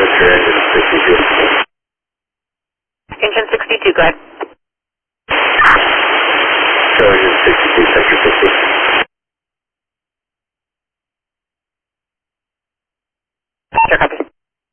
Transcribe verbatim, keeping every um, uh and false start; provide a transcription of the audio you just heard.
Center engine sixty-two. Engine sixty-two, go ahead. Engine sixty-two, sector fifty.